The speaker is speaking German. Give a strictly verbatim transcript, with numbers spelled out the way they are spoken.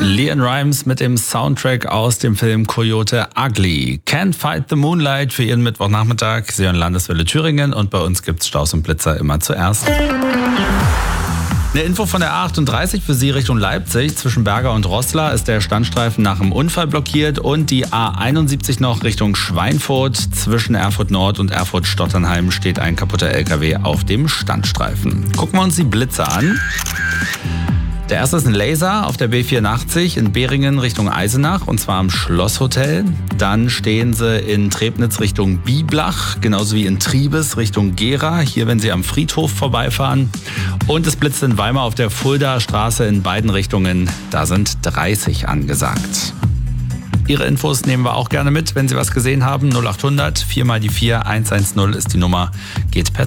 LeAnn Rimes mit dem Soundtrack aus dem Film Coyote Ugly. Can't Fight the Moonlight für Ihren Mittwochnachmittag. Sie hören Landeswelle Thüringen und bei uns gibt's Staus und Blitzer immer zuerst. Eine Info von der A achtunddreißig für Sie Richtung Leipzig. Zwischen Berger und Roßla ist der Standstreifen nach einem Unfall blockiert und die A einundsiebzig noch Richtung Schweinfurt. Zwischen Erfurt Nord und Erfurt-Stotternheim steht ein kaputter L K W auf dem Standstreifen. Gucken wir uns die Blitze an. Der erste ist ein Laser auf der B vierundachtzig in Beringen Richtung Eisenach und zwar am Schlosshotel. Dann stehen sie in Trebnitz Richtung Biblach, genauso wie in Triebes Richtung Gera, hier wenn Sie am Friedhof vorbeifahren. Und es blitzt in Weimar auf der Fuldaer Straße in beiden Richtungen, da sind dreißig angesagt. Ihre Infos nehmen wir auch gerne mit, wenn Sie was gesehen haben. null achthundert vier mal die vier eins eins null ist die Nummer, geht per